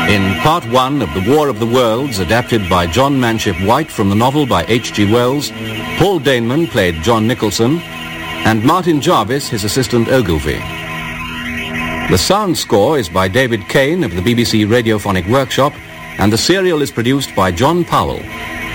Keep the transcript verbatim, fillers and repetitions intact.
In part one of The War of the Worlds, adapted by John Manship White from the novel by H G Wells, Paul Daneman played John Nicholson, and Martin Jarvis his assistant Ogilvy. The sound score is by David Kane of the B B C Radiophonic Workshop, and the serial is produced by John Powell.